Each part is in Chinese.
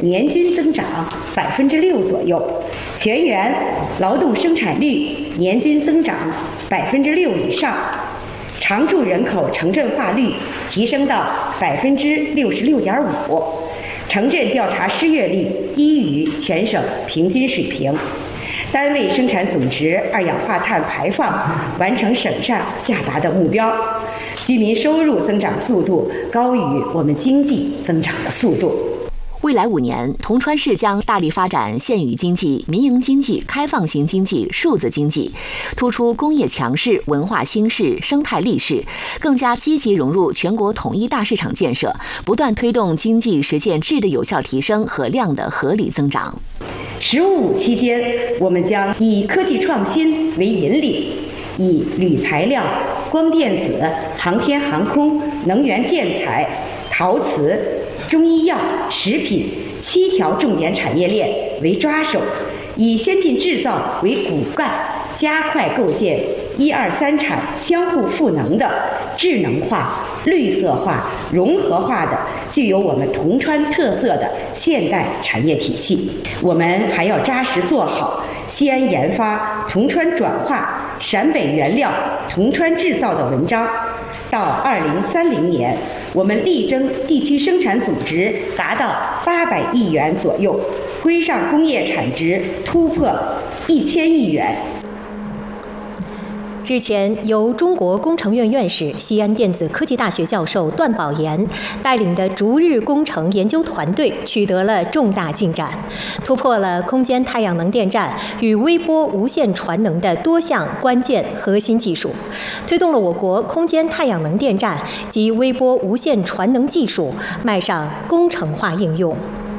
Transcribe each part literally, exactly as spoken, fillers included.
年均增长百分之六左右，全员劳动生产率年均增长百分之六以上，常住人口城镇化率提升到百分之六十六点五，城镇调查失业率低于全省平均水平。单位生产总值二氧化碳排放完成省上下达的目标，居民收入增长速度高于我们经济增长的速度。 未来五年，铜川市将大力发展县域经济、民营经济、开放型经济、数字经济，突出工业强势、文化兴势、生态立势，更加积极融入全国统一大市场建设，不断推动经济实现质的有效提升和量的合理增长。 十五五期间，我们将以科技创新为引领，以铝材料、光电子、航天航空、能源建材、陶瓷、中医药、食品七条重点产业链为抓手，以先进制造为骨干，加快构建一二三产相互赋能的智能化、绿色化、融合化的具有我们铜川特色的现代产业体系。我们还要扎实做好西安研发、铜川转化、陕北原料、铜川制造的文章。到二零三零年，我们力争地区生产总值达到八百亿元左右，规上工业产值突破一千亿元。 日前，由中国工程院院士、西安电子科技大学教授段宝岩带领的逐日工程研究团队取得了重大进展，突破了空间太阳能电站与微波无线传能的多项关键核心技术，推动了我国空间太阳能电站及微波无线传能技术迈上工程化应用。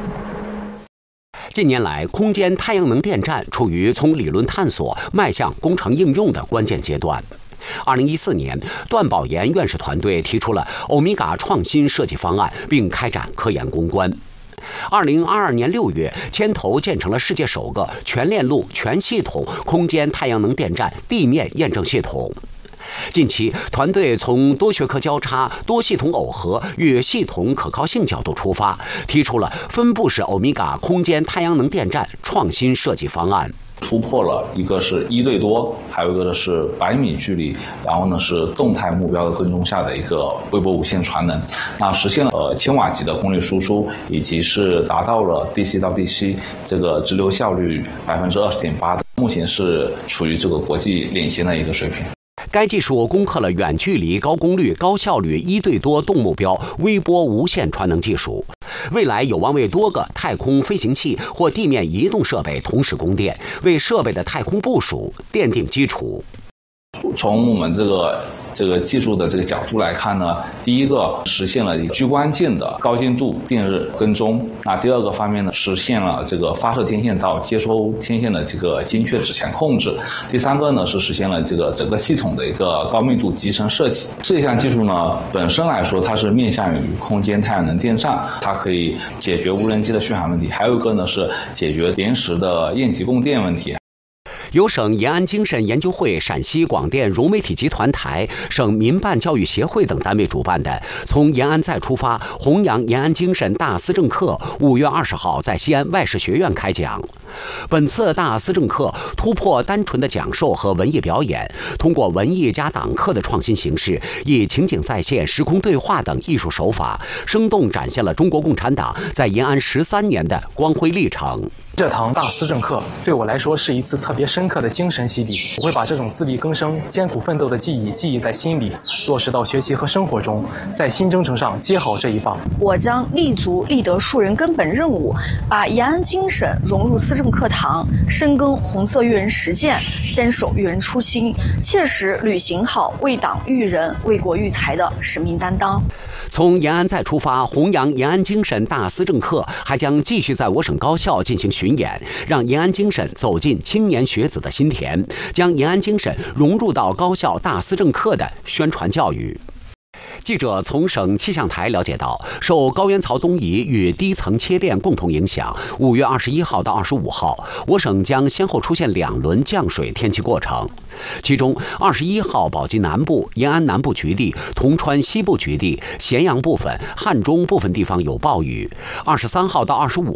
近年来，空间太阳能电站处于从理论探索迈向工程应用的关键阶段。二零一四年，段宝岩院士团队提出了欧米伽创新设计方案，并开展科研攻关。二零二二年六月，牵头建成了世界首个全链路、全系统空间太阳能电站地面验证系统。近期，团队从多学科交叉、多系统耦合与系统可靠性角度出发，提出了分布式欧米伽空间太阳能电站创新设计方案。 突破了一个是一对多，还有一个呢是百米距离，然后呢是动态目标的跟踪下的一个微波无线传能，那实现了呃千瓦级的功率输出，以及是达到了 D C 到 D C 这个直流效率百分之二十点八的，目前是处于这个国际领先的一个水平。 该技术攻克了远距离、高功率、高效率一对多动目标微波无线传能技术，未来有望为多个太空飞行器或地面移动设备同时供电，为设备的太空部署奠定基础。 从我们这个这个技术的这个角度来看呢，第一个实现了居关键的高精度电热跟踪，那第二个方面呢，实现了这个发射天线到接收天线的这个精确指向控制，第三个呢是实现了这个整个系统的一个高密度集成设计。这项技术呢本身来说，它是面向于空间太阳能电站，它可以解决无人机的续航问题，还有一个呢是解决延时的应急供电问题。 由省延安精神研究会、陕西广电融媒体集团台、省民办教育协会等单位主办的“从延安再出发，弘扬延安精神”大思政课，五月二十号在西安外事学院开讲。本次大思政课突破单纯的讲授和文艺表演，通过文艺加党课的创新形式，以情景再现、时空对话等艺术手法，生动展现了中国共产党在延安十三年的光辉历程。 这堂大思政课对我来说是一次特别深刻的精神洗礼，我会把这种自力更生、艰苦奋斗的记忆记忆在心里，落实到学习和生活中，在新征程上接好这一棒。 我将立足立德树人根本任务，把延安精神融入思政课堂，深耕红色育人实践，坚守育人初心，切实履行好为党育人、为国育才的使命担当。 从延安再出发，弘扬延安精神大思政课还将继续在我省高校进行巡演，让延安精神走进青年学子的心田，将延安精神融入到高校大思政课的宣传教育。记者从省气象台了解到，受高原槽东移与低层切变共同影响，五月二十一号到二十五号，我省将先后出现两轮降水天气过程。其中，二十一号宝鸡南部、延安南部局地、铜川西部局地、咸阳部分、汉中部分地方有暴雨；二十三号到二十五